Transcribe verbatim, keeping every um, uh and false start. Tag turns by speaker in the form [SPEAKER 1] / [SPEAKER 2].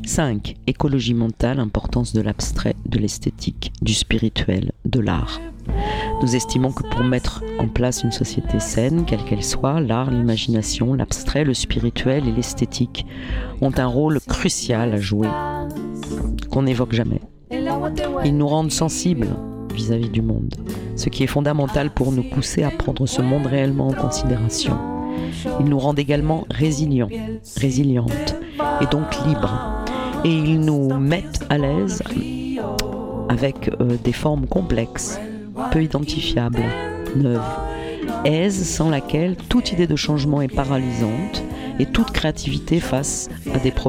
[SPEAKER 1] cinq. Écologie mentale, importance de l'abstrait, de l'esthétique, du spirituel, de l'art. Nous estimons que pour mettre en place une société saine, quelle qu'elle soit, l'art, l'imagination, l'abstrait, le spirituel et l'esthétique ont un rôle crucial à jouer, qu'on n'évoque jamais. Ils nous rendent sensibles vis-à-vis du monde, ce qui est fondamental pour nous pousser à prendre ce monde réellement en considération. Ils nous rendent également résilients, résilientes, et donc libres. Et ils nous mettent à l'aise avec euh, des formes complexes, peu identifiables, neuves. Aise sans laquelle toute idée de changement est paralysante et toute créativité face à des problèmes